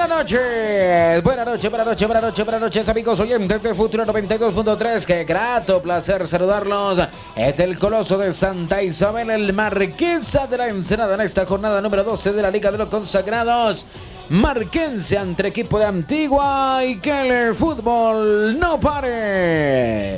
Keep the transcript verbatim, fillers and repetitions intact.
noches, buenas noches, buenas noches, buenas noches, buenas noches, amigos oyentes de Futuro noventa y dos punto tres. Qué grato placer saludarlos. Es el Coloso de Santa Isabel, el Marquesa de la Ensenada, en esta jornada número doce de la Liga de los Consagrados. Marquense ante equipo de Antigua y que el fútbol no pare.